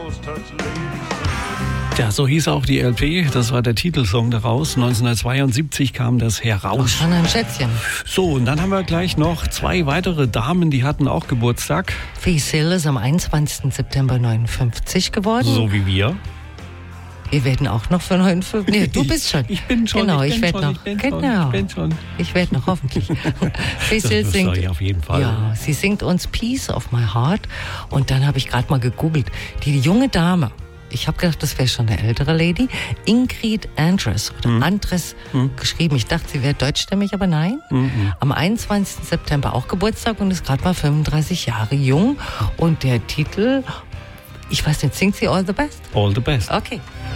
Ja, so hieß auch die LP. Das war der Titelsong daraus. 1972 kam das heraus. Schon ein Schätzchen. So, und dann haben wir gleich noch 2 weitere Damen, die hatten auch Geburtstag. Faith Hill ist am 21. September 59 geworden. So wie wir. Wir werden auch noch für 59. Nee, du bist schon. Ich bin schon. Genau, ich werde noch. Ich bin schon. Ich werde noch, hoffentlich. Faith Hill Das singt. auf jeden Fall. Ja, sie singt uns Piece of My Heart. Und dann habe ich gerade mal gegoogelt. Die junge Dame, ich habe gedacht, das wäre schon eine ältere Lady, Ingrid Andress oder Andress geschrieben. Ich dachte, sie wäre deutschstämmig, aber nein. Am 21. September auch Geburtstag und ist gerade mal 35 Jahre jung. Und der Titel, ich weiß nicht, singt sie All the Best? All the Best. Okay.